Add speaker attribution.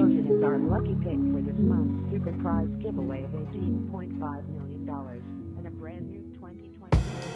Speaker 1: chosen as our lucky pick for this month's super prize giveaway of $18.5 million and a brand new 2020